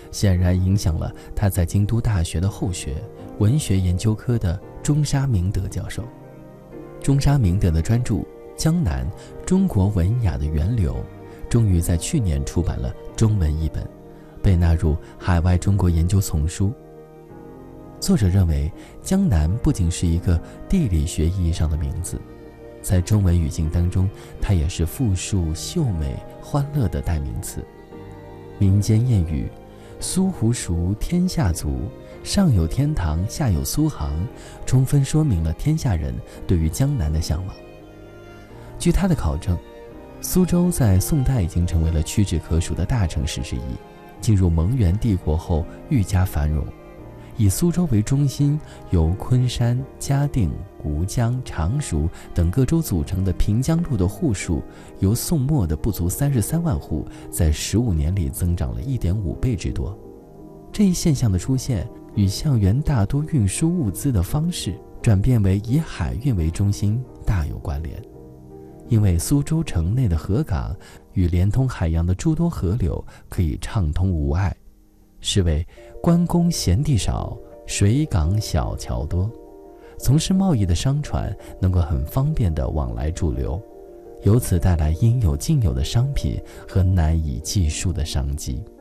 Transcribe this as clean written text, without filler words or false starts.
显然影响了他在京都大学的后学文学研究科的中沙明德教授。中沙明德的专著《江南：中国文雅的源流》终于在去年出版了中文译本，被纳入海外中国研究丛书。作者认为，江南不仅是一个地理学意义上的名字，在中文语境当中，它也是富庶、秀美、欢乐的代名词。民间谚语苏湖熟，天下足，上有天堂，下有苏杭，充分说明了天下人对于江南的向往。据他的考证，苏州在宋代已经成为了屈指可数的大城市之一，进入蒙元帝国后愈加繁荣。以苏州为中心，由昆山、嘉定、吴江、常熟等各州组成的平江路的户数，由宋末的不足33万户，在15年里增长了1.5倍之多。这一现象的出现，与向元大都运输物资的方式转变为以海运为中心大有关联。因为苏州城内的河港与连通海洋的诸多河流可以畅通无碍，是为关公闲地少，水港小桥多，从事贸易的商船能够很方便地往来驻留，由此带来应有尽有的商品和难以计数的商机。